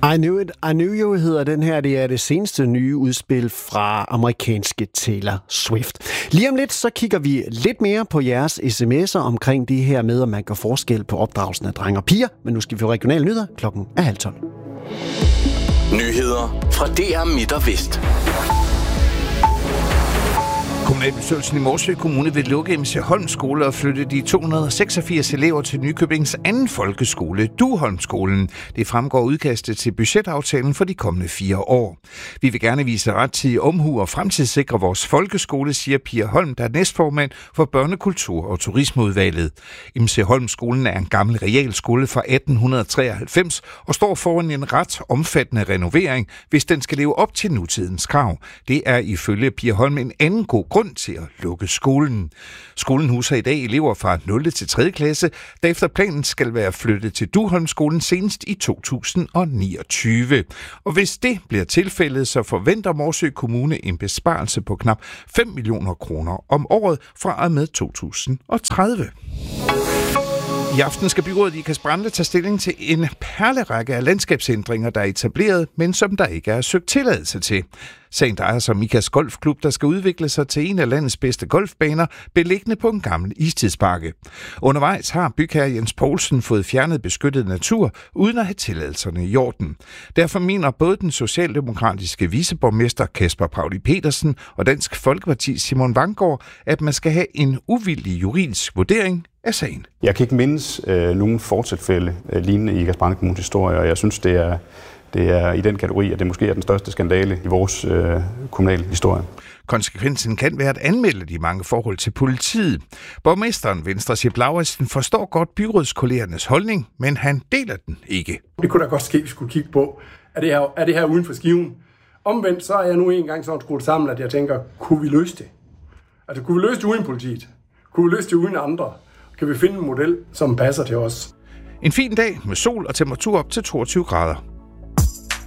I Knew You hedder den her. Det er det seneste nye udspil fra amerikanske Taylor Swift. Lige om lidt, så kigger vi lidt mere på jeres sms'er omkring det her med, at man gør forskel på opdragelsen af drenge og piger. Men nu skal vi få regionale nyheder. Klokken er 11:30. Nyheder fra DR Midt og Vest. Kommunalbestyrelsen i Morsø Kommune vil lukke MC Holm Skole og flytte de 286 elever til Nykøbings anden folkeskole, Duholmskolen. Det fremgår udkastet til budgetaftalen for de kommende 4 år. Vi vil gerne vise rettidig omhu og fremtidssikre vores folkeskole, siger Pia Holm, der er næstformand for Børnekultur- og Turismeudvalget. MC Holm Skolen er en gammel realskole fra 1893 og står foran en ret omfattende renovering, hvis den skal leve op til nutidens krav. Det er ifølge Pia Holm en anden god grund til at lukke skolen. Skolen huser i dag elever fra 0. til 3. klasse, der efter planen skal være flyttet til Duholmskolen senest i 2029. Og hvis det bliver tilfældet, så forventer Morsø Kommune en besparelse på knap 5 millioner kroner om året fra og med 2030. I aften skal byrådet i Ikast-Brande tage stilling til en perlerække af landskabsændringer, der er etableret, men som der ikke er søgt tilladelse til. Sagen drejer sig om Ikast Golfklub, der skal udvikle sig til en af landets bedste golfbaner, beliggende på en gammel istidsbakke. Undervejs har bygherre Jens Poulsen fået fjernet beskyttet natur, uden at have tilladelserne i orden. Derfor mener både den socialdemokratiske viceborgmester Kasper Pauli Petersen og Dansk Folkeparti Simon Vanggaard, at man skal have en uvildig juridisk vurdering af sagen. Jeg kan ikke mindes nogen fortsætfælde lignende i Ikast-Brande Kommunes historie, og jeg synes, det er i den kategori, at det måske er den største skandale i vores kommunale historie. Konsekvensen kan være at anmelde de mange forhold til politiet. Borgmesteren Venstre Sip Lauritsen forstår godt byrådskollegernes holdning, men han deler den ikke. Det kunne da godt ske, at vi skulle kigge på, er det her uden for skiven? Omvendt så er jeg nu engang sådan skruet sammen, at jeg tænker, kunne vi løse det? Altså kunne vi løse det uden politiet? Kunne vi løse det uden andre? Kan vi finde en model, som passer til os? En fin dag med sol og temperatur op til 22 grader.